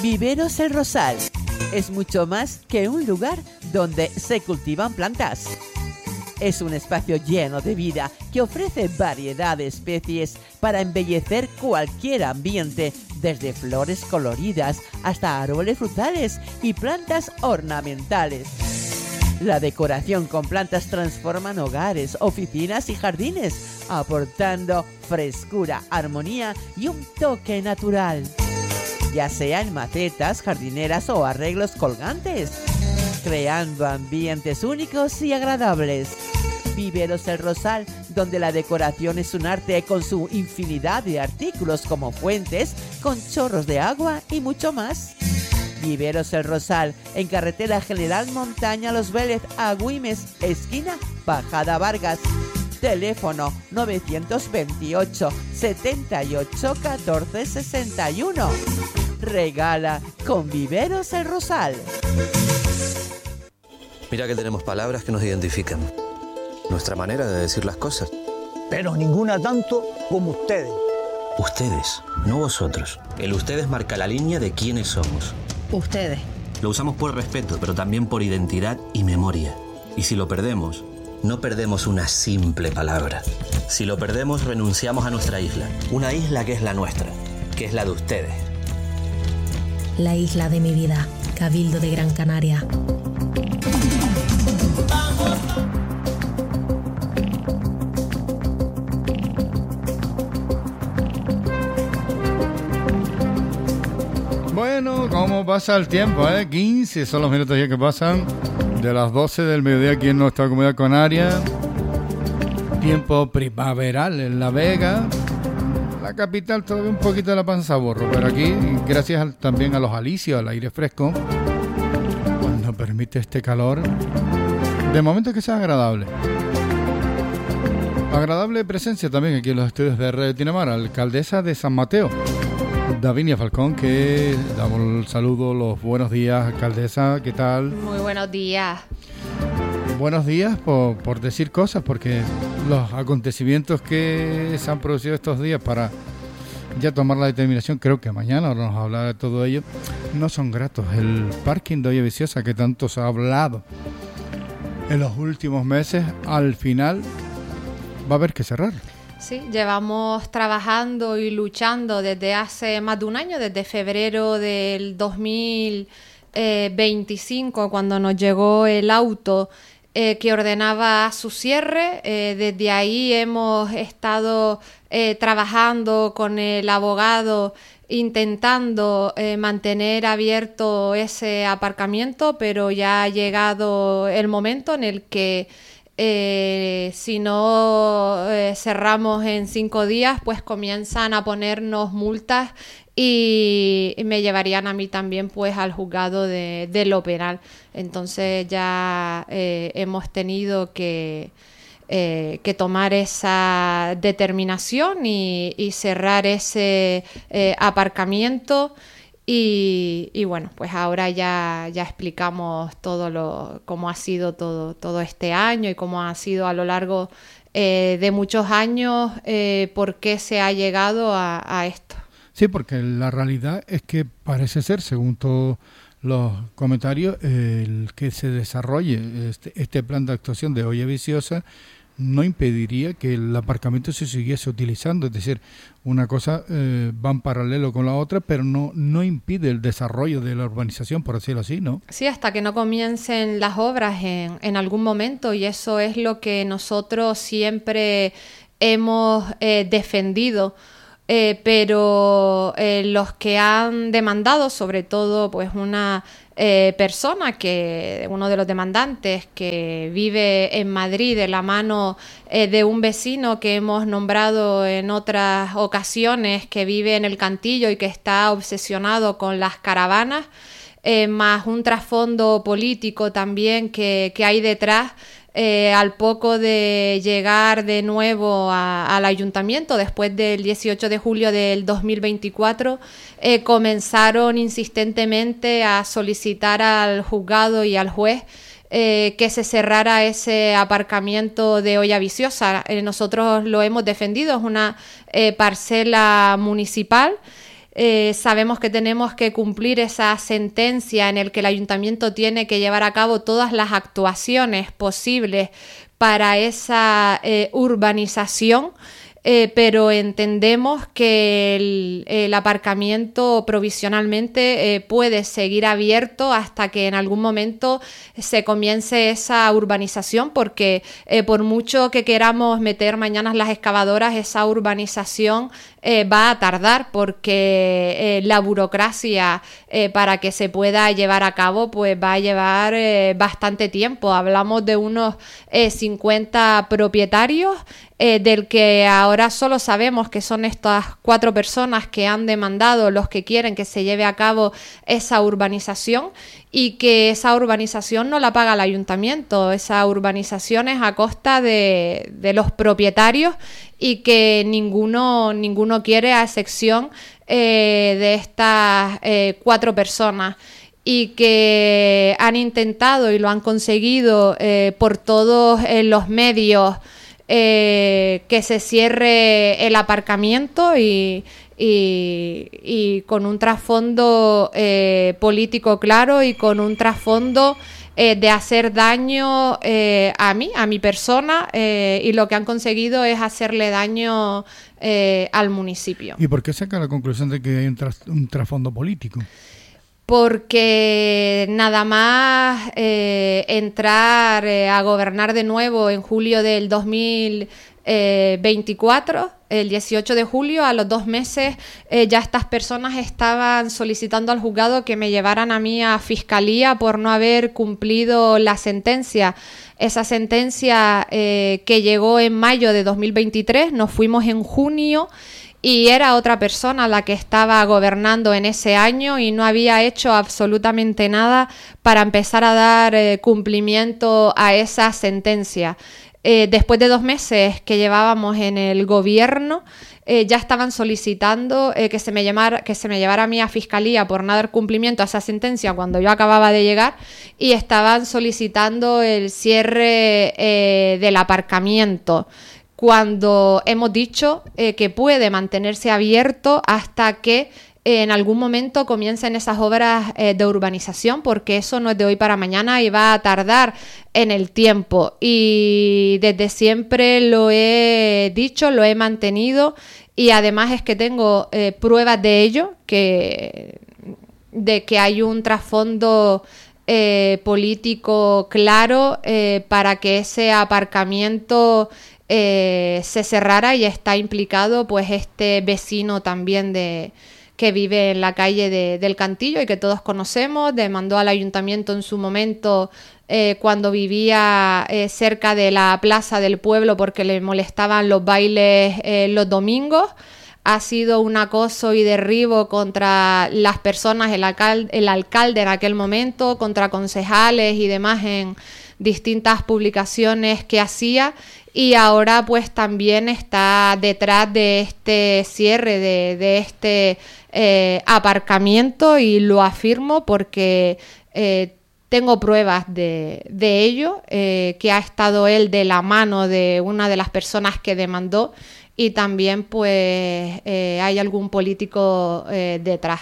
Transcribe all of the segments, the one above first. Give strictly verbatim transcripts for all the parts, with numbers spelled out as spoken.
Viveros El Rosal es mucho más que un lugar donde se cultivan plantas. Es un espacio lleno de vida que ofrece variedad de especies para embellecer cualquier ambiente, desde flores coloridas hasta árboles frutales y plantas ornamentales. La decoración con plantas transforman hogares, oficinas y jardines, aportando frescura, armonía y un toque natural, ya sea en macetas, jardineras o arreglos colgantes, creando ambientes únicos y agradables. Viveros El Rosal, donde la decoración es un arte con su infinidad de artículos como fuentes, con chorros de agua y mucho más. Viveros El Rosal, en carretera General Montaña Los Vélez, Agüimes, esquina Bajada Vargas. Teléfono novecientos veintiocho, setenta y ocho, catorce sesenta y uno. Regala con Viveros El Rosal. Mira que tenemos palabras que nos identifican. Nuestra manera de decir las cosas. Pero ninguna tanto como ustedes. Ustedes, no vosotros. El ustedes marca la línea de quiénes somos. Ustedes. Lo usamos por respeto, pero también por identidad y memoria. Y si lo perdemos, no perdemos una simple palabra. Si lo perdemos, renunciamos a nuestra isla. Una isla que es la nuestra, que es la de ustedes. La isla de mi vida, Cabildo de Gran Canaria. Bueno, ¿cómo pasa el tiempo, eh? quince son los minutos ya que pasan de las doce del mediodía aquí en nuestra comunidad canaria. Tiempo primaveral en La Vega. La capital todavía un poquito de la panza borro, pero aquí, gracias al, también a los alisios, al aire fresco, pues nos permite este calor. De momento que sea agradable. Agradable presencia también aquí en los estudios de Radio Tinamar, alcaldesa de San Mateo, Davinia Falcón, que damos el saludo, los buenos días, alcaldesa, ¿qué tal? Muy buenos días. Buenos días por, por decir cosas, porque los acontecimientos que se han producido estos días para ya tomar la determinación, creo que mañana nos hablará de todo ello, no son gratos. El parking de Olla Viciosa, que tanto se ha hablado en los últimos meses, al final va a haber que cerrar. Sí, llevamos trabajando y luchando desde hace más de un año, desde febrero del dos mil veinticinco, cuando nos llegó el auto eh, que ordenaba su cierre. Eh, desde ahí hemos estado eh, trabajando con el abogado, intentando eh, mantener abierto ese aparcamiento, pero ya ha llegado el momento en el que Eh, si no eh, cerramos en cinco días, pues comienzan a ponernos multas y, y me llevarían a mí también pues al juzgado de, de lo penal. Entonces ya eh, hemos tenido que, eh, que tomar esa determinación y, y cerrar ese eh, aparcamiento. Y, y bueno, pues ahora ya, ya explicamos todo lo, cómo ha sido todo, todo este año y cómo ha sido a lo largo eh, de muchos años, eh, por qué se ha llegado a, a esto. Sí, porque la realidad es que parece ser, según todos los comentarios, eh, el que se desarrolle este, este plan de actuación de Olla Viciosa no impediría que el aparcamiento se siguiese utilizando, es decir, una cosa eh, va en paralelo con la otra, pero no, no impide el desarrollo de la urbanización, por decirlo así, ¿no? Sí, hasta que no comiencen las obras en, en algún momento, y eso es lo que nosotros siempre hemos eh, defendido. Eh, pero eh, los que han demandado, sobre todo pues una eh, persona, que uno de los demandantes que vive en Madrid de la mano eh, de un vecino que hemos nombrado en otras ocasiones, que vive en el Cantillo y que está obsesionado con las caravanas, eh, más un trasfondo político también que, que hay detrás. Eh, al poco de llegar de nuevo a, al ayuntamiento, después del dieciocho de julio del dos mil veinticuatro, eh, comenzaron insistentemente a solicitar al juzgado y al juez eh, que se cerrara ese aparcamiento de Olla Viciosa. Eh, nosotros lo hemos defendido, es una eh, parcela municipal Eh, sabemos que tenemos que cumplir esa sentencia en el que el ayuntamiento tiene que llevar a cabo todas las actuaciones posibles para esa eh, urbanización. Eh, pero entendemos que el, el aparcamiento provisionalmente eh, puede seguir abierto hasta que en algún momento se comience esa urbanización, porque eh, por mucho que queramos meter mañana las excavadoras, esa urbanización eh, va a tardar, porque eh, la burocracia eh, para que se pueda llevar a cabo pues va a llevar eh, bastante tiempo. Hablamos de unos eh, cincuenta propietarios, Eh, del que ahora solo sabemos que son estas cuatro personas que han demandado los que quieren que se lleve a cabo esa urbanización, y que esa urbanización no la paga el ayuntamiento, esa urbanización es a costa de, de los propietarios, y que ninguno, ninguno quiere, a excepción eh, de estas eh, cuatro personas, y que han intentado y lo han conseguido eh, por todos eh, los medios Eh, que se cierre el aparcamiento, y, y, y con un trasfondo eh, político claro, y con un trasfondo eh, de hacer daño eh, a mí, a mi persona, eh, y lo que han conseguido es hacerle daño eh, al municipio. ¿Y por qué saca la conclusión de que hay un, tras, un trasfondo político? Porque nada más eh, entrar eh, a gobernar de nuevo en julio del dos mil veinticuatro, el dieciocho de julio, a los dos meses eh, ya estas personas estaban solicitando al juzgado que me llevaran a mí a fiscalía por no haber cumplido la sentencia. Esa sentencia eh, que llegó en mayo de dos mil veintitrés, nos fuimos en junio, y era otra persona la que estaba gobernando en ese año, y no había hecho absolutamente nada para empezar a dar eh, cumplimiento a esa sentencia. Eh, después de dos meses que llevábamos en el gobierno, eh, ya estaban solicitando eh, que, se me llamara, que se me llevara a mí a fiscalía por no dar cumplimiento a esa sentencia cuando yo acababa de llegar, y estaban solicitando el cierre eh, del aparcamiento, cuando hemos dicho eh, que puede mantenerse abierto hasta que eh, en algún momento comiencen esas obras eh, de urbanización, porque eso no es de hoy para mañana y va a tardar en el tiempo. Y desde siempre lo he dicho, lo he mantenido, y además es que tengo eh, pruebas de ello, que, de que hay un trasfondo eh, político claro eh, para que ese aparcamiento Eh, se cerrara, y está implicado pues este vecino también de que vive en la calle de, del Cantillo, y que todos conocemos. Demandó al ayuntamiento en su momento eh, cuando vivía eh, cerca de la plaza del pueblo, porque le molestaban los bailes eh, los domingos. Ha sido un acoso y derribo contra las personas, el alcalde, el alcalde en aquel momento, contra concejales y demás en distintas publicaciones que hacía, y ahora pues también está detrás de este cierre de, de este eh, aparcamiento, y lo afirmo porque eh, tengo pruebas de, de ello, eh, que ha estado él de la mano de una de las personas que demandó, y también pues eh, hay algún político eh, detrás.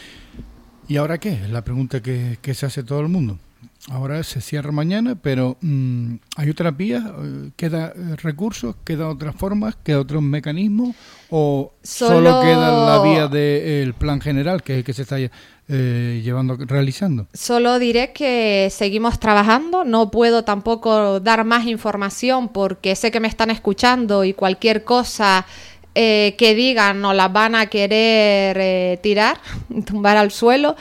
¿Y ahora qué? Es la pregunta que, que se hace todo el mundo. Ahora se cierra mañana, pero mmm, ¿hay otras vías? ¿Queda recursos? ¿Quedan otras formas? ¿Queda otros mecanismos? ¿O solo, solo queda la vía del plan general, que es el que se está eh, llevando, realizando? Solo diré que seguimos trabajando. No puedo tampoco dar más información, porque sé que me están escuchando, y cualquier cosa Eh, que digan nos las van a querer eh, tirar, tumbar al suelo.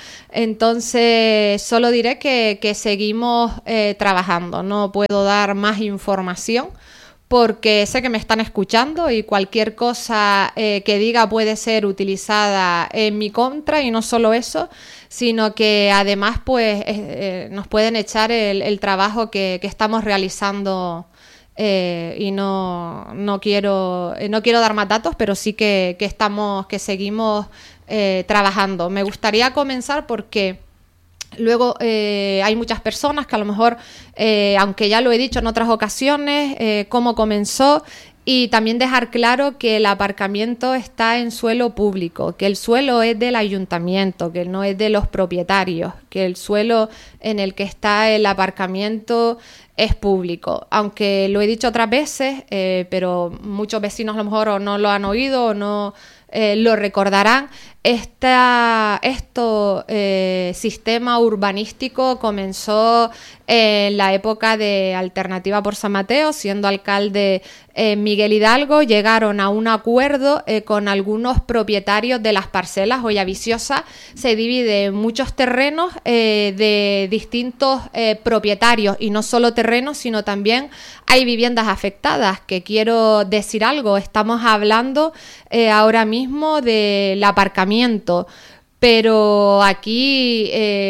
Entonces solo diré que, que seguimos eh, trabajando. No puedo dar más información porque sé que me están escuchando, y cualquier cosa eh, que diga puede ser utilizada en mi contra, y no solo eso, sino que además pues eh, eh, nos pueden echar el, el trabajo que, que estamos realizando. Eh, y no, no quiero eh, no quiero dar más datos, pero sí que, que estamos, que seguimos eh, trabajando. Me gustaría comenzar porque luego eh, hay muchas personas que a lo mejor, eh, aunque ya lo he dicho en otras ocasiones, eh, cómo comenzó, Y también dejar claro que el aparcamiento está en suelo público, que el suelo es del ayuntamiento, que no es de los propietarios, que el suelo en el que está el aparcamiento es público. Aunque lo he dicho otras veces, eh, pero muchos vecinos a lo mejor o no lo han oído o no eh, lo recordarán. Esta, esto eh, sistema urbanístico comenzó en la época de Alternativa por San Mateo, siendo alcalde eh, Miguel Hidalgo. Llegaron a un acuerdo eh, con algunos propietarios de las parcelas. Hoya Viciosa se divide en muchos terrenos eh, de distintos eh, propietarios, y no solo terrenos, sino también hay viviendas afectadas. Que quiero decir algo, estamos hablando eh, ahora mismo del aparcamiento, pero aquí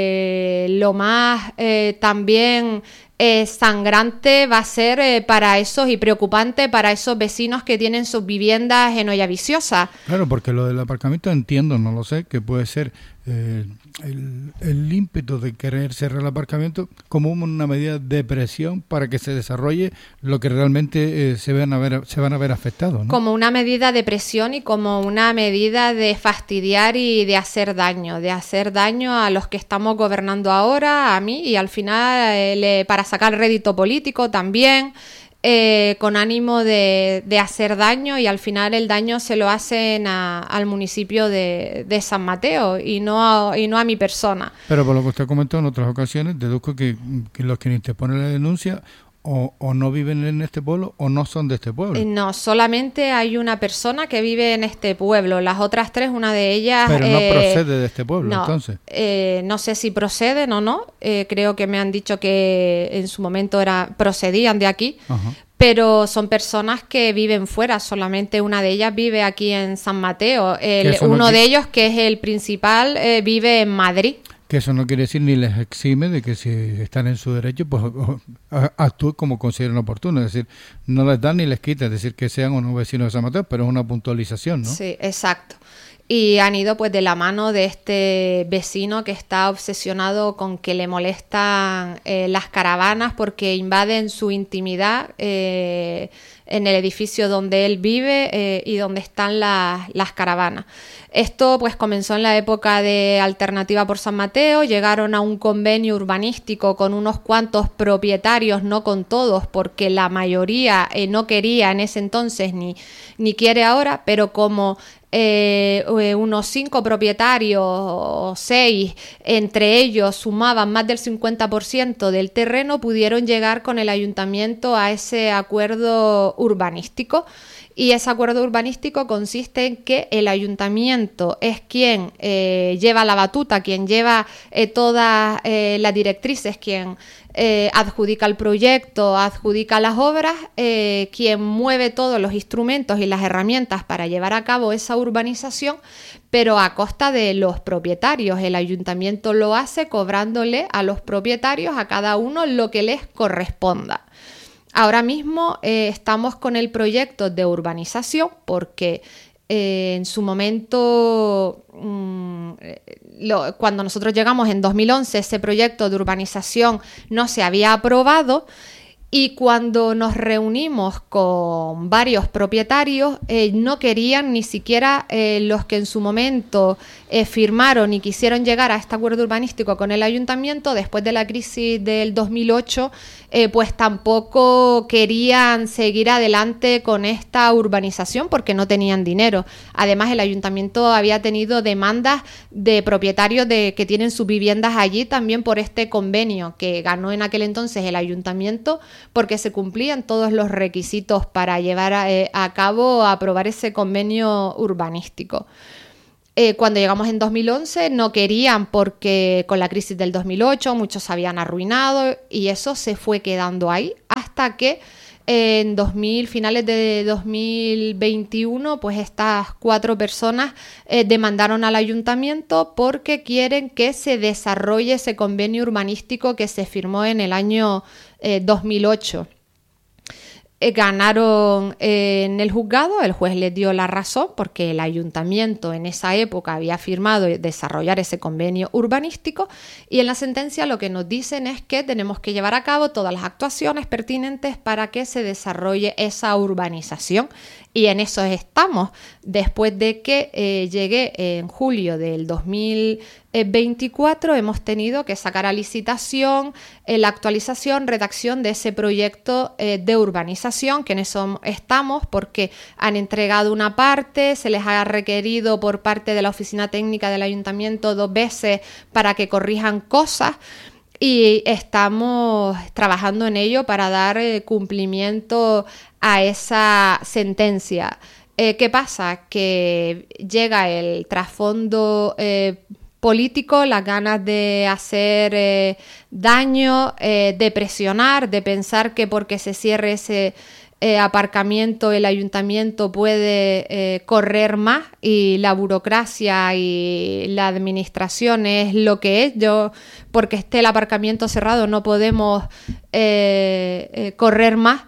eh, lo más eh, también eh, sangrante va a ser eh, para esos y preocupante para esos vecinos que tienen sus viviendas en Hoya Viciosa. Claro, porque lo del aparcamiento entiendo, no lo sé, que puede ser eh, el, el ímpetu de querer cerrar el aparcamiento como una medida de presión para que se desarrolle lo que realmente eh, se van a ver se van a ver afectados, ¿no? Como una medida de presión y como una medida de fastidiar y de hacer daño, de hacer daño a los que estamos gobernando ahora, a mí, y al final eh, le, para sacar rédito político también. Eh, con ánimo de, de hacer daño, y al final el daño se lo hacen a, al municipio de, de San Mateo y no, a, y no a mi persona. Pero por lo que usted comentó en otras ocasiones, deduzco que, que los que interponen la denuncia o, o no viven en este pueblo o no son de este pueblo. No, solamente hay una persona que vive en este pueblo. Las otras tres, una de ellas... Pero no eh, procede de este pueblo, no, entonces. Eh, no sé si proceden o no. Eh, creo que me han dicho que en su momento era procedían de aquí. Ajá. Pero son personas que viven fuera. Solamente una de ellas vive aquí en San Mateo. El, uno no de ellos, que es el principal, eh, vive en Madrid. Que eso no quiere decir ni les exime de que si están en su derecho, pues actúen como consideren oportuno. Es decir, no les dan ni les quita, es decir, que sean unos vecinos de San Mateo, pero es una puntualización, ¿no? Sí, exacto. Y han ido pues de la mano de este vecino que está obsesionado con que le molestan eh, las caravanas porque invaden su intimidad eh, en el edificio donde él vive eh, y donde están las, las caravanas. Esto pues comenzó en la época de Alternativa por San Mateo. Llegaron a un convenio urbanístico con unos cuantos propietarios, no con todos, porque la mayoría eh, no quería en ese entonces ni, ni quiere ahora, pero como Eh, unos cinco propietarios o seis, entre ellos sumaban más del cincuenta por ciento del terreno, pudieron llegar con el ayuntamiento a ese acuerdo urbanístico. Y ese acuerdo urbanístico consiste en que el ayuntamiento es quien eh, lleva la batuta, quien lleva eh, todas eh, las directrices, quien eh, adjudica el proyecto, adjudica las obras, eh, quien mueve todos los instrumentos y las herramientas para llevar a cabo esa urbanización, pero a costa de los propietarios. El ayuntamiento lo hace cobrándole a los propietarios, a cada uno, lo que les corresponda. Ahora mismo eh, estamos con el proyecto de urbanización porque eh, en su momento, mmm, lo, cuando nosotros llegamos en dos mil once, ese proyecto de urbanización no se había aprobado. Y cuando nos reunimos con varios propietarios, eh, no querían ni siquiera eh, los que en su momento eh, firmaron y quisieron llegar a este acuerdo urbanístico con el ayuntamiento, después de la crisis del dos mil ocho, eh, pues tampoco querían seguir adelante con esta urbanización porque no tenían dinero. Además, el ayuntamiento había tenido demandas de propietarios de, que tienen sus viviendas allí también por este convenio que ganó en aquel entonces el ayuntamiento, porque se cumplían todos los requisitos para llevar a, eh, a cabo, a aprobar ese convenio urbanístico. Eh, cuando llegamos en dos mil once no querían porque con la crisis del dos mil ocho muchos se habían arruinado y eso se fue quedando ahí hasta que eh, en dos mil, finales de dos mil veintiuno, pues estas cuatro personas eh, demandaron al ayuntamiento porque quieren que se desarrolle ese convenio urbanístico que se firmó en el año Eh, dos mil ocho. eh, ganaron eh, en el juzgado, el juez les dio la razón porque el ayuntamiento en esa época había firmado desarrollar ese convenio urbanístico, y en la sentencia lo que nos dicen es que tenemos que llevar a cabo todas las actuaciones pertinentes para que se desarrolle esa urbanización. Y en eso estamos, después de que eh, llegué en julio del dos mil veinticuatro, hemos tenido que sacar a licitación eh, la actualización, redacción de ese proyecto eh, de urbanización, que en eso estamos porque han entregado una parte, se les ha requerido por parte de la oficina técnica del ayuntamiento dos veces para que corrijan cosas. Y estamos trabajando en ello para dar eh, cumplimiento a esa sentencia. Eh, ¿Qué pasa? Que llega el trasfondo eh, político, las ganas de hacer eh, daño, eh, de presionar, de pensar que porque se cierre ese Eh, aparcamiento el ayuntamiento puede eh, correr más, y la burocracia y la administración es lo que es. Yo, porque esté el aparcamiento cerrado, no podemos eh, eh, correr más.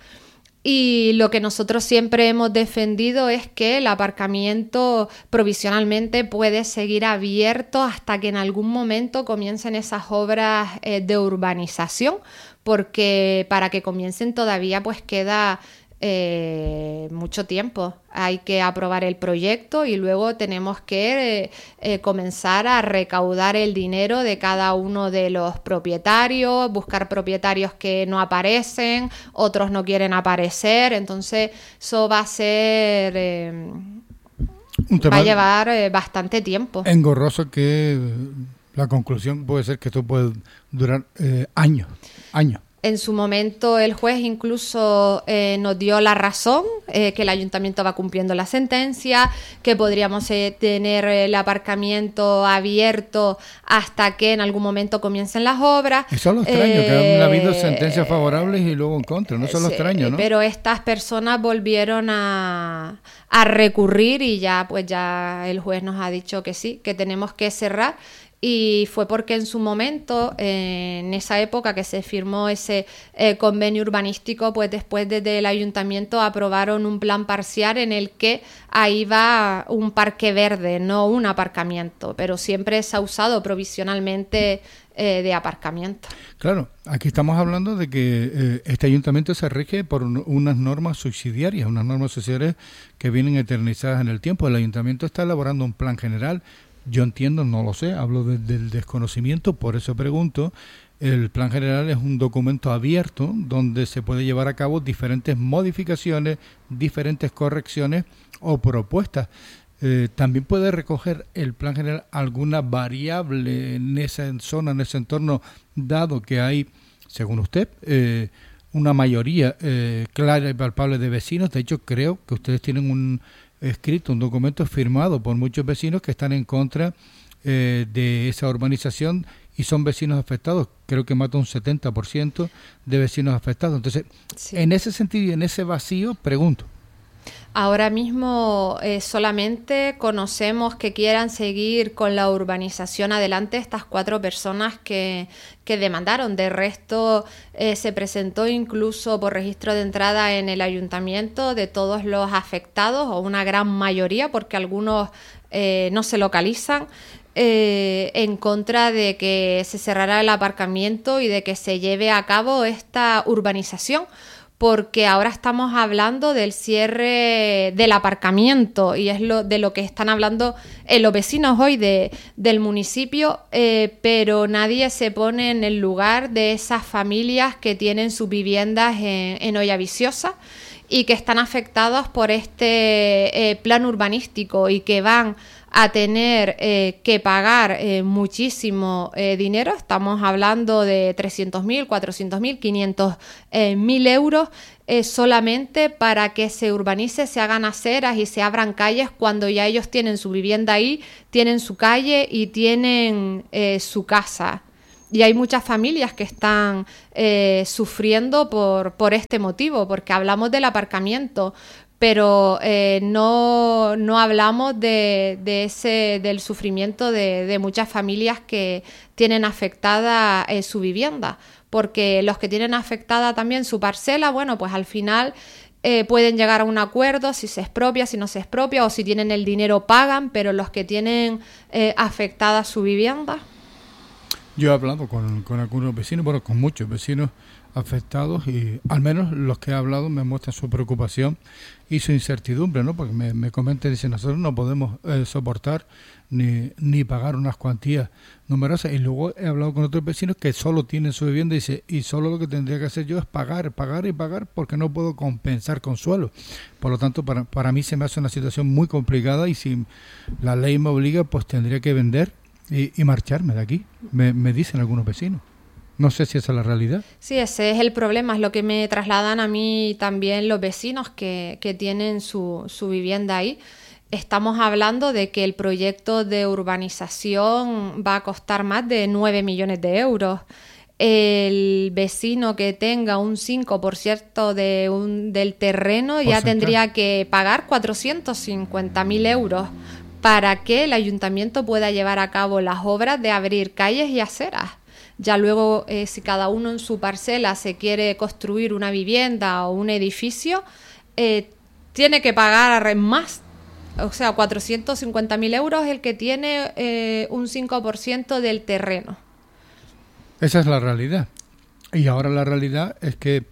Y lo que nosotros siempre hemos defendido es que el aparcamiento provisionalmente puede seguir abierto hasta que en algún momento comiencen esas obras eh, de urbanización, porque para que comiencen todavía pues queda Eh, mucho tiempo. Hay que aprobar el proyecto y luego tenemos que eh, eh, comenzar a recaudar el dinero de cada uno de los propietarios, buscar propietarios que no aparecen, otros no quieren aparecer, entonces eso va a ser eh, Un tema va a llevar eh, bastante tiempo. Engorroso, que la conclusión puede ser que esto puede durar eh, años, años. En su momento el juez incluso eh, nos dio la razón, eh, que el ayuntamiento va cumpliendo la sentencia, que podríamos eh, tener el aparcamiento abierto hasta que en algún momento comiencen las obras. Eso es lo extraño, eh, que han habido sentencias favorables y luego en contra, no eso es lo extraño, ¿no? Pero estas personas volvieron a, a recurrir y ya pues ya el juez nos ha dicho que sí, que tenemos que cerrar. Y fue porque en su momento, eh, en esa época que se firmó ese eh, convenio urbanístico, pues después desde el ayuntamiento aprobaron un plan parcial en el que ahí va un parque verde, no un aparcamiento, pero siempre se ha usado provisionalmente eh, de aparcamiento. Claro, aquí estamos hablando de que eh, este ayuntamiento se rige por un, unas normas subsidiarias, unas normas subsidiarias que vienen eternizadas en el tiempo. El ayuntamiento está elaborando un plan general. Yo entiendo, no lo sé, hablo de, del desconocimiento, por eso pregunto. El plan general es un documento abierto donde se puede llevar a cabo diferentes modificaciones, diferentes correcciones o propuestas. Eh, también puede recoger el plan general alguna variable en esa zona, en ese entorno, dado que hay, según usted, eh, una mayoría eh, clara y palpable de vecinos. De hecho, creo que ustedes tienen un escrito, un documento firmado por muchos vecinos que están en contra eh, de esa urbanización y son vecinos afectados. Creo que mata un setenta por ciento de vecinos afectados. Entonces, sí. En ese sentido y en ese vacío, pregunto. Ahora mismo eh, solamente conocemos que quieran seguir con la urbanización adelante estas cuatro personas que, que demandaron. De resto, eh, se presentó incluso por registro de entrada en el ayuntamiento de todos los afectados, o una gran mayoría, porque algunos eh, no se localizan, eh, en contra de que se cerrara el aparcamiento y de que se lleve a cabo esta urbanización. Porque ahora estamos hablando del cierre del aparcamiento y es lo de lo que están hablando eh, los vecinos hoy de, del municipio, eh, pero nadie se pone en el lugar de esas familias que tienen sus viviendas en, en Olla Viciosa y que están afectadas por este eh, plan urbanístico y que van a tener eh, que pagar eh, muchísimo eh, dinero. Estamos hablando de trescientos mil, cuatrocientos mil, quinientos mil euros eh, solamente para que se urbanice, se hagan aceras y se abran calles cuando ya ellos tienen su vivienda ahí, tienen su calle y tienen eh, su casa. Y hay muchas familias que están eh, sufriendo por, por este motivo, porque hablamos del aparcamiento, pero eh, no, no hablamos de, de ese, del sufrimiento de, de muchas familias que tienen afectada eh, su vivienda, porque los que tienen afectada también su parcela, bueno, pues al final eh, pueden llegar a un acuerdo si se expropia, si no se expropia, o si tienen el dinero pagan, pero los que tienen eh, afectada su vivienda. Yo he hablado con, con algunos vecinos, bueno, con muchos vecinos afectados, y al menos los que he hablado me muestran su preocupación y su incertidumbre, ¿no? Porque me, me comentan y dicen, nosotros no podemos eh, soportar ni, ni pagar unas cuantías numerosas. Y luego he hablado con otros vecinos que solo tienen su vivienda y dice, y solo lo que tendría que hacer yo es pagar, pagar y pagar, porque no puedo compensar con suelo. Por lo tanto, para, para mí se me hace una situación muy complicada, y si la ley me obliga, pues tendría que vender y, y marcharme de aquí, me, me dicen algunos vecinos. No sé si esa es la realidad. Sí, ese es el problema, es lo que me trasladan a mí también los vecinos que, que tienen su, su vivienda ahí. Estamos hablando de que el proyecto de urbanización va a costar más de nueve millones de euros. El vecino que tenga un cinco por ciento de un, del terreno ya tendría que pagar cuatrocientos cincuenta mil euros para que el ayuntamiento pueda llevar a cabo las obras de abrir calles y aceras. Ya luego, eh, si cada uno en su parcela se quiere construir una vivienda o un edificio, eh, tiene que pagar más. O sea, cuatrocientos cincuenta mil euros el que tiene eh, un cinco por ciento del terreno. Esa es la realidad. Y ahora la realidad es que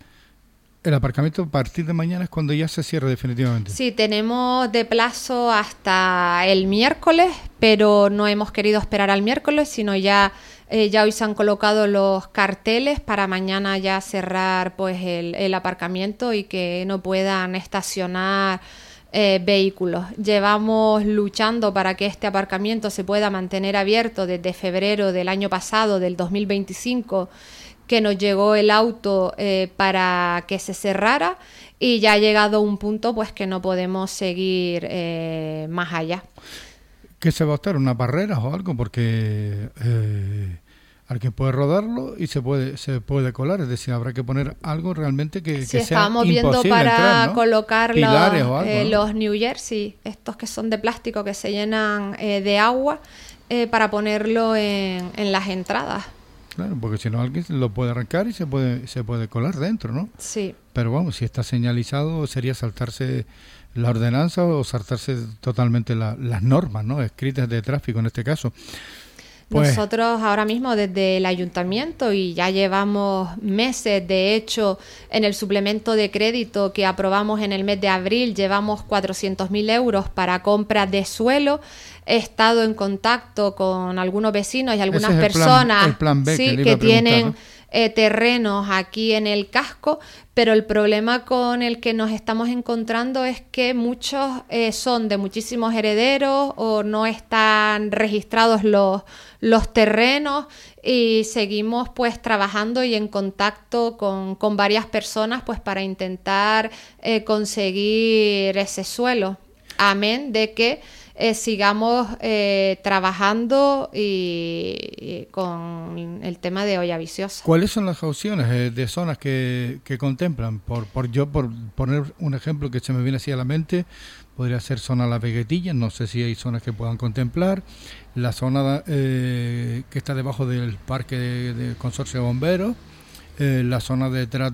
el aparcamiento a partir de mañana es cuando ya se cierra definitivamente. Sí, tenemos de plazo hasta el miércoles, pero no hemos querido esperar al miércoles, sino ya... Eh, ya hoy se han colocado los carteles para mañana ya cerrar pues el, el aparcamiento y que no puedan estacionar eh, vehículos. Llevamos luchando para que este aparcamiento se pueda mantener abierto desde febrero del año pasado, del dos mil veinticinco, que nos llegó el auto eh, para que se cerrara, y ya ha llegado un punto pues que no podemos seguir eh, más allá. ¿Qué se va a estar? ¿Unas barreras o algo? Porque eh, alguien puede rodarlo y se puede se puede colar. Es decir, habrá que poner algo realmente que, sí, que sea estábamos viendo para entrar, ¿no? colocar los, algo, eh, ¿no? los New Jersey, estos que son de plástico que se llenan eh, de agua, eh, para ponerlo en, en las entradas. Claro, porque si no alguien lo puede arrancar y se puede se puede colar dentro, ¿no? Sí. Pero vamos, si está señalizado sería saltarse la ordenanza o saltarse totalmente la, las normas, ¿no? Escritas de tráfico en este caso. Pues, nosotros ahora mismo desde el ayuntamiento, y ya llevamos meses, de hecho en el suplemento de crédito que aprobamos en el mes de abril llevamos cuatrocientos mil euros para compra de suelo. He estado en contacto con algunos vecinos y algunas ese es el personas plan, el plan B, sí, que, que tienen... ¿no? Eh, terrenos aquí en el casco, pero el problema con el que nos estamos encontrando es que muchos eh, son de muchísimos herederos o no están registrados los, los terrenos, y seguimos pues trabajando y en contacto con, con varias personas pues para intentar eh, conseguir ese suelo, amén de que Eh, sigamos eh, trabajando y, y con el tema de olla viciosa. ¿Cuáles son las opciones eh, de zonas que, que contemplan? Por, por yo por poner un ejemplo que se me viene así a la mente, podría ser zona La Veguetilla, no sé si hay zonas que puedan contemplar, la zona eh, que está debajo del parque del de Consorcio de Bomberos, Eh, la zona detrás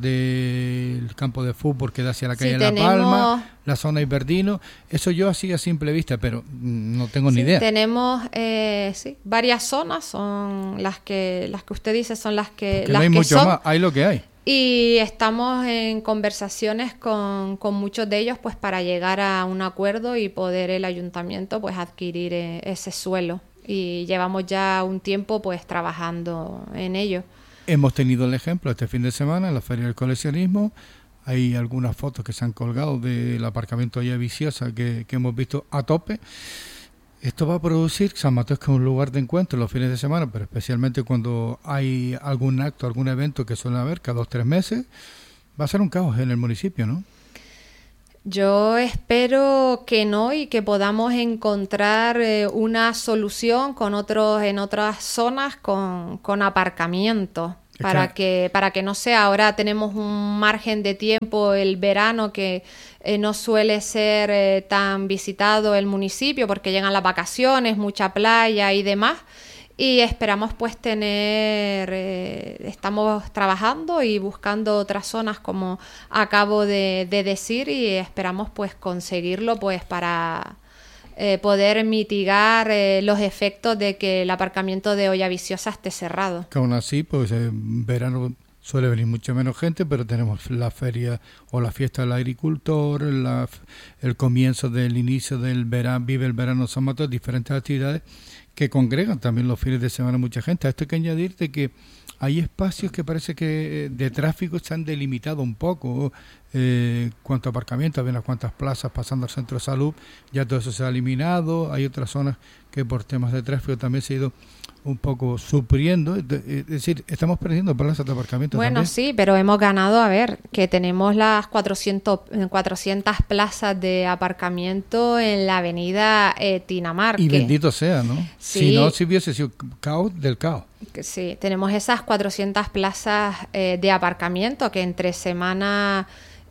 del campo de fútbol que da hacia la calle sí, La tenemos... Palma, la zona Iberdino. Eso yo así a simple vista, pero no tengo sí, ni idea. Tenemos eh, sí, varias zonas, son las que las que usted dice, son las que, Porque las no hay que mucho son, más, hay lo que hay. Y estamos en conversaciones con, con muchos de ellos pues para llegar a un acuerdo y poder el ayuntamiento pues adquirir eh, ese suelo. Y llevamos ya un tiempo pues trabajando en ello. Hemos tenido el ejemplo este fin de semana en la Feria del Coleccionismo. Hay algunas fotos que se han colgado del aparcamiento de Olla Viciosa que, que hemos visto a tope. Esto va a producir, San Mateo es que es un lugar de encuentro los fines de semana, pero especialmente cuando hay algún acto, algún evento que suele haber cada dos o tres meses, va a ser un caos en el municipio, ¿no? Yo espero que no, y que podamos encontrar eh, una solución con otros en otras zonas con, con aparcamiento para que para que no sea. Ahora tenemos un margen de tiempo, el verano, que eh, no suele ser eh, tan visitado el municipio porque llegan las vacaciones, mucha playa y demás. y esperamos pues tener, eh, estamos trabajando y buscando otras zonas como acabo de, de decir y esperamos pues conseguirlo pues para eh, poder mitigar eh, los efectos de que el aparcamiento de Olla Viciosa esté cerrado. Que aún así pues en verano suele venir mucha menos gente, pero tenemos la feria o la fiesta del agricultor, la, el comienzo del inicio del verano, Vive el Verano San Mateo, diferentes actividades que congregan también los fines de semana mucha gente. A esto hay que añadirte que hay espacios que parece que de tráfico se han delimitado un poco, eh, cuanto a aparcamiento, hay unas cuantas plazas pasando al centro de salud, ya todo eso se ha eliminado, hay otras zonas que por temas de tráfico también se ha ido un poco supliendo, es decir, estamos perdiendo plazas de aparcamiento. Bueno, también. Sí, pero hemos ganado, a ver, que tenemos las cuatrocientas plazas de aparcamiento en la avenida eh, Tinamarque. Y bendito sea, ¿no? Sí. Si no, si hubiese sido caos del caos. Sí, tenemos esas cuatrocientas plazas eh, de aparcamiento que entre semana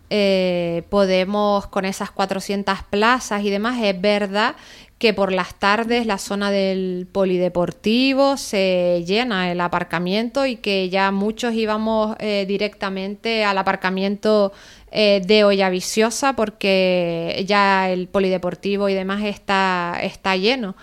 eh, podemos, con esas cuatrocientas plazas y demás, es verdad que por las tardes la zona del polideportivo se llena el aparcamiento y que ya muchos íbamos eh, directamente al aparcamiento eh, de Olla Viciosa porque ya el polideportivo y demás está, está lleno.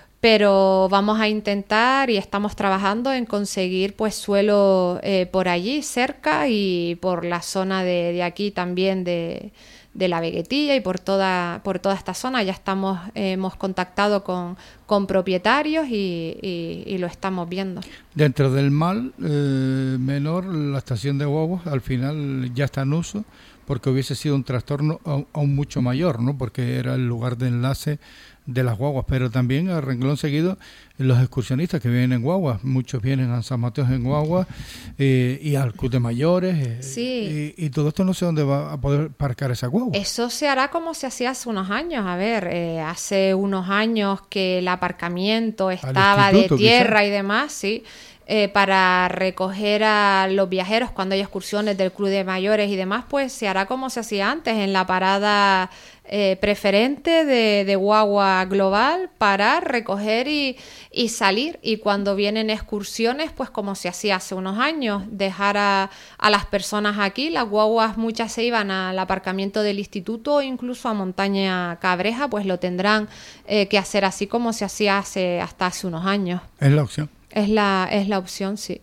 Pero vamos a intentar y estamos trabajando en conseguir pues suelo eh, por allí cerca y por la zona de, de aquí también de, de la Veguetilla y por toda por toda esta zona. Ya estamos eh, hemos contactado con, con propietarios y, y, y lo estamos viendo. Dentro del mal eh, menor, la estación de guaguas al final ya está en uso porque hubiese sido un trastorno aún, aún mucho mayor, ¿no? Porque era el lugar de enlace de las guaguas, pero también a renglón seguido los excursionistas que vienen en guaguas, muchos vienen a San Mateo en guaguas eh, y al Club de Mayores eh, sí. y, y todo esto no sé dónde va a poder parcar esa guagua. Eso se hará como se hacía hace unos años, a ver, eh, hace unos años que el aparcamiento estaba de tierra quizá. Y demás, sí. Eh, para recoger a los viajeros cuando hay excursiones del Club de Mayores y demás, pues se hará como se hacía antes, en la parada eh, preferente de, de guagua global, parar, recoger y, y salir. Y cuando vienen excursiones, pues como se hacía hace unos años, dejar a, a las personas aquí. Las guaguas muchas se iban al aparcamiento del instituto o incluso a Montaña Cabreja, pues lo tendrán eh, que hacer así como se hacía hace, hasta hace unos años. Es la opción. Es la, es la opción, sí.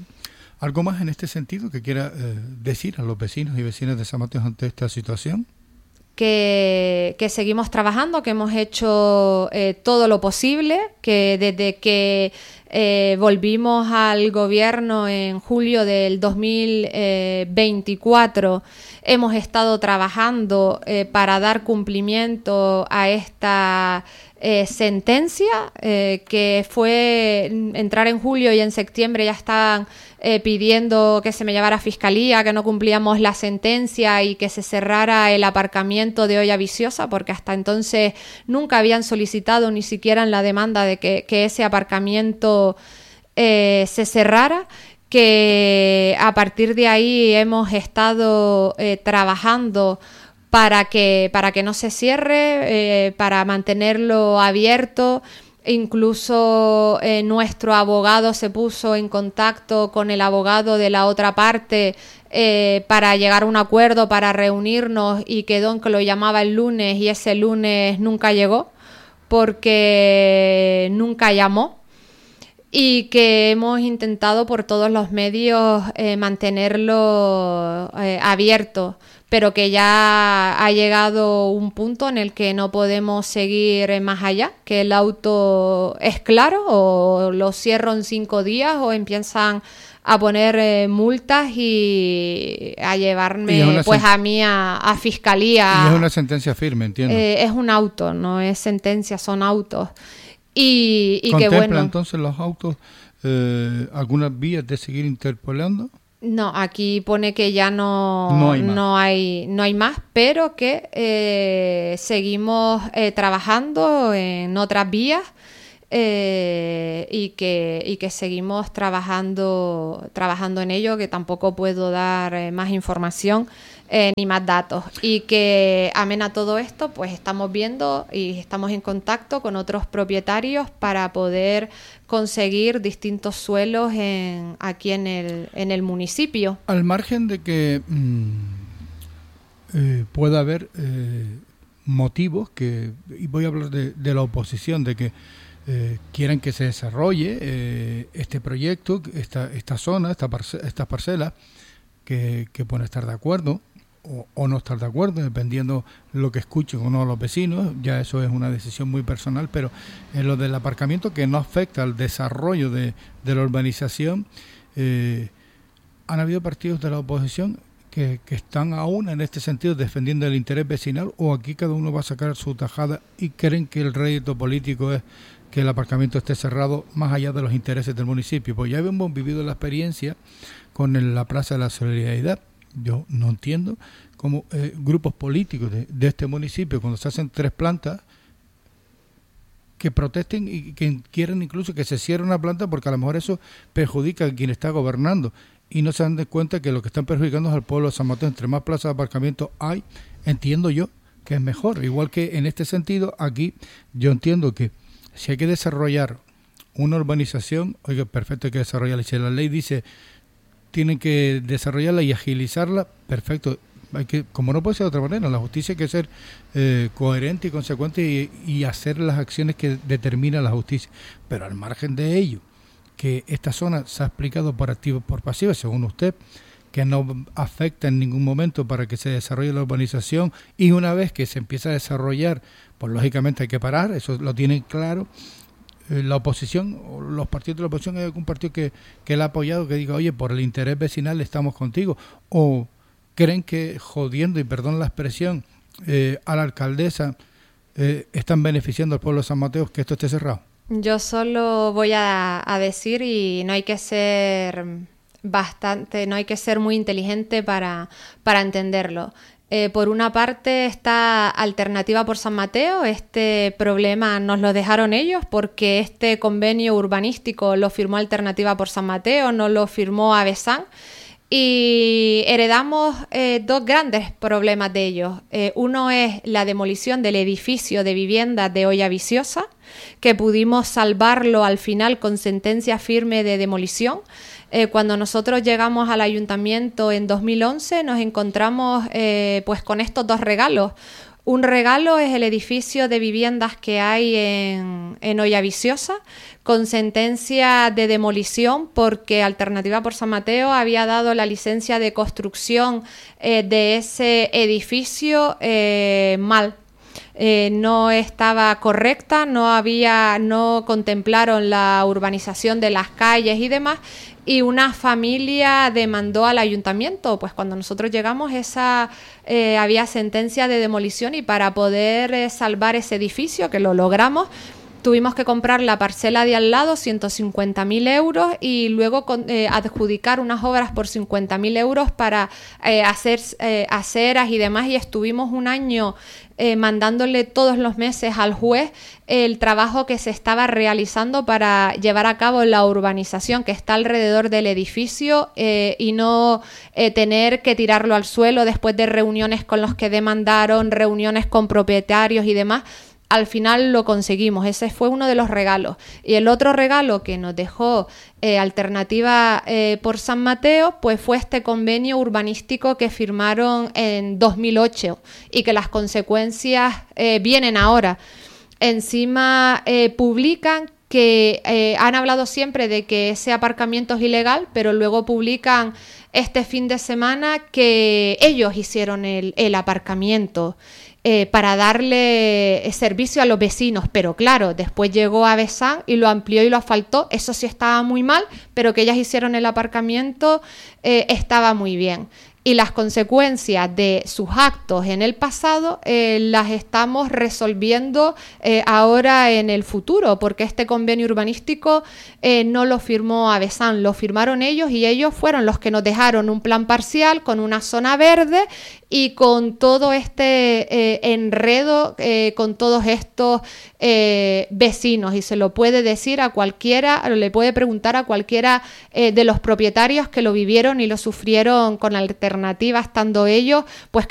¿Algo más en este sentido que quiera eh, decir a los vecinos y vecinas de San Mateo ante esta situación? Que, que seguimos trabajando, que hemos hecho eh, todo lo posible, que desde que eh, volvimos al gobierno en julio del dos mil veinticuatro hemos estado trabajando eh, para dar cumplimiento a esta Eh, sentencia eh, que fue entrar en julio y en septiembre ya estaban eh, pidiendo que se me llevara a fiscalía, que no cumplíamos la sentencia y que se cerrara el aparcamiento de Olla Viciosa porque hasta entonces nunca habían solicitado ni siquiera en la demanda de que, que ese aparcamiento eh, se cerrara. Que a partir de ahí hemos estado eh, trabajando para que para que no se cierre, eh, para mantenerlo abierto. Incluso eh, nuestro abogado se puso en contacto con el abogado de la otra parte eh, para llegar a un acuerdo, para reunirnos, y quedó en que lo llamaba el lunes y ese lunes nunca llegó porque nunca llamó. Y que hemos intentado por todos los medios eh, mantenerlo eh, abierto, pero que ya ha llegado un punto en el que no podemos seguir más allá, que el auto es claro, o lo cierro en cinco días o empiezan a poner eh, multas y a llevarme pues a mí a, a fiscalía. Y es una sentencia firme, entiendo. Eh, es un auto, no es sentencia, son autos. Y, y que bueno, entonces los autos eh, algunas vías de seguir interpolando. No, aquí pone que ya no, no, hay, más. no, hay, no hay más, pero que eh, seguimos eh, trabajando en otras vías eh, y, que, y que seguimos trabajando, trabajando en ello, que tampoco puedo dar eh, más información eh, ni más datos. Y que amén a todo esto, pues estamos viendo y estamos en contacto con otros propietarios para poder conseguir distintos suelos en, aquí en el, en el municipio. Al margen de que mmm, eh, pueda haber eh, motivos que, y voy a hablar de, de la oposición, de que eh, quieran que se desarrolle eh, este proyecto, esta, esta zona, esta parce- estas parcelas, que, que pueden estar de acuerdo o, o no estar de acuerdo, dependiendo lo que escuchen o no los vecinos, ya eso es una decisión muy personal, pero en lo del aparcamiento, que no afecta al desarrollo de, de la urbanización, eh, han habido partidos de la oposición que, que están aún en este sentido defendiendo el interés vecinal, o aquí cada uno va a sacar su tajada y creen que el rédito político es que el aparcamiento esté cerrado más allá de los intereses del municipio. Pues ya hemos vivido la experiencia con el, la Plaza de la Solidaridad. Yo no entiendo cómo eh, grupos políticos de, de este municipio, cuando se hacen tres plantas, que protesten y que quieren incluso que se cierre una planta, porque a lo mejor eso perjudica a quien está gobernando, y no se dan de cuenta que lo que están perjudicando es al pueblo de San Mateo. Entre más plazas de aparcamiento hay, entiendo yo que es mejor. Igual que en este sentido, aquí yo entiendo que si hay que desarrollar una urbanización, oiga, perfecto, hay que desarrollarla. Si la ley dice tienen que desarrollarla y agilizarla, perfecto. Hay que, como no puede ser de otra manera, la justicia hay que ser eh, coherente y consecuente y, y hacer las acciones que determina la justicia. Pero al margen de ello, que esta zona se ha explicado por activa y por pasiva, según usted, que no afecta en ningún momento para que se desarrolle la urbanización, y una vez que se empieza a desarrollar, pues lógicamente hay que parar, eso lo tienen claro. Eh, la oposición, o los partidos de la oposición, hay algún partido que, que la ha apoyado, que diga, oye, por el interés vecinal estamos contigo, o creen que jodiendo, y perdón la expresión, eh, a la alcaldesa eh, están beneficiando al pueblo de San Mateo que esto esté cerrado. Yo solo voy a, a decir, y no hay que ser bastante, no hay que ser muy inteligente para, para entenderlo. Eh, por una parte, esta Alternativa por San Mateo, este problema nos lo dejaron ellos, porque este convenio urbanístico lo firmó Alternativa por San Mateo, no lo firmó Avesán. Y heredamos eh, dos grandes problemas de ellos. Eh, uno es la demolición del edificio de viviendas de Olla Viciosa, que pudimos salvarlo al final con sentencia firme de demolición. Eh, cuando nosotros llegamos al ayuntamiento en dos mil once, nos encontramos eh, pues con estos dos regalos. Un regalo es el edificio de viviendas que hay en, en Olla Viciosa, con sentencia de demolición, porque Alternativa por San Mateo había dado la licencia de construcción eh, de ese edificio eh, mal. Eh, no estaba correcta, no había, no contemplaron la urbanización de las calles y demás, y una familia demandó al ayuntamiento. Pues cuando nosotros llegamos, esa eh, había sentencia de demolición, y para poder eh, salvar ese edificio, que lo logramos, tuvimos que comprar la parcela de al lado, ciento cincuenta mil euros, y luego con, eh, adjudicar unas obras por cincuenta mil euros para eh, hacer eh, aceras y demás, y estuvimos un año eh, mandándole todos los meses al juez el trabajo que se estaba realizando para llevar a cabo la urbanización que está alrededor del edificio, eh, y no eh, tener que tirarlo al suelo después de reuniones con los que demandaron, reuniones con propietarios y demás. Al final lo conseguimos, ese fue uno de los regalos. Y el otro regalo que nos dejó eh, Alternativa eh, por San Mateo, pues fue este convenio urbanístico que firmaron en dos mil ocho, y que las consecuencias eh, vienen ahora. Encima eh, publican que eh, han hablado siempre de que ese aparcamiento es ilegal, pero luego publican este fin de semana que ellos hicieron el, el aparcamiento. Eh, para darle servicio a los vecinos, pero claro, después llegó Avesán y lo amplió y lo asfaltó. Eso sí estaba muy mal, pero que ellas hicieron el aparcamiento eh, estaba muy bien. y las consecuencias de sus actos en el pasado eh, las estamos resolviendo eh, ahora en el futuro, porque este convenio urbanístico eh, no lo firmó Avesán, lo firmaron ellos y ellos fueron los que nos dejaron un plan parcial con una zona verde y con todo este eh, enredo, eh, con todos estos eh, vecinos, y se lo puede decir a cualquiera, le puede preguntar a cualquiera eh, de los propietarios que lo vivieron y lo sufrieron con alternativa estando ellos, pues